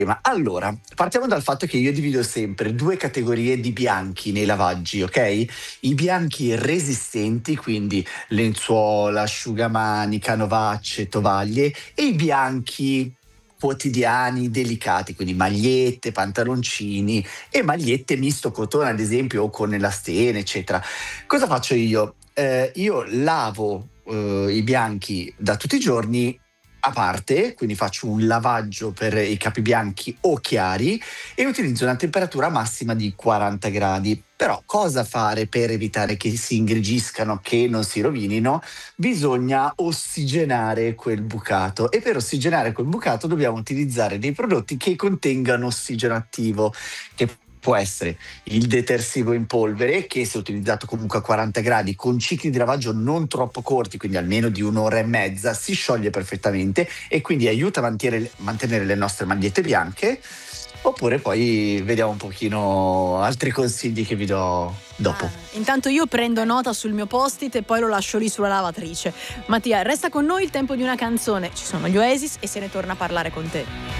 Ma allora, partiamo dal fatto che io divido sempre due categorie di bianchi nei lavaggi, ok? I bianchi resistenti, quindi lenzuola, asciugamani, canovacce, tovaglie, e i bianchi quotidiani, delicati, quindi magliette, pantaloncini e magliette misto cotone, ad esempio, o con elastane, eccetera. Cosa faccio io? Io lavo i bianchi da tutti i giorni a parte, quindi faccio un lavaggio per i capi bianchi o chiari e utilizzo una temperatura massima di 40 gradi. Però cosa fare per evitare che si ingrigiscano, che non si rovinino? Bisogna ossigenare quel bucato e per ossigenare quel bucato dobbiamo utilizzare dei prodotti che contengano ossigeno attivo, che può essere il detersivo in polvere, che se utilizzato comunque a 40 gradi con cicli di lavaggio non troppo corti, quindi almeno di un'ora e mezza, si scioglie perfettamente e quindi aiuta a mantenere le nostre magliette bianche. Oppure poi vediamo un pochino altri consigli che vi do dopo. Intanto io prendo nota sul mio post-it e poi lo lascio lì sulla lavatrice. Mattia, resta con noi, il tempo di una canzone. Ci sono gli Oasis e se ne torna a parlare con te.